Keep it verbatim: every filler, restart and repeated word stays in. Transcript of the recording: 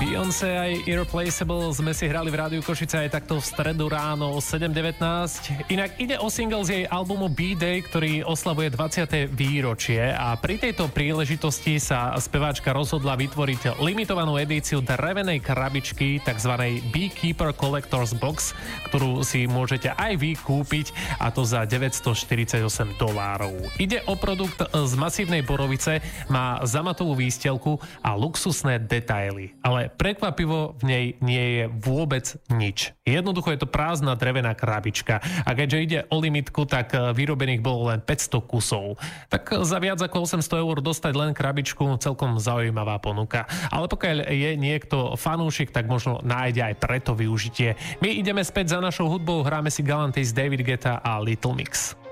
Beyoncé aj Irreplaceable sme si hrali v Rádiu Košice aj takto v stredu ráno o sedem devätnásť. Inak ide o single z jej albumu B-Day, ktorý oslavuje dvadsiate výročie a pri tejto príležitosti sa speváčka rozhodla vytvoriť limitovanú edíciu drevenej krabičky tzv. Beekeeper Collector's Box, ktorú si môžete aj vy kúpiť, a to za deväťstoštyridsaťosem dolárov. Ide o produkt z masívnej borovice, má zamatovú výstelku a luxusné detaily. Ale prekvapivo v nej nie je vôbec nič. Jednoducho je to prázdna drevená krabička a keďže ide o limitku, tak vyrobených bolo len päťsto kusov. Tak za viac ako osemsto eur dostať len krabičku, celkom zaujímavá ponuka. Ale pokiaľ je niekto fanúšik, tak možno nájde aj preto využitie. My ideme späť za našou hudbou, hráme si Galantis, David Guetta a Little Mix.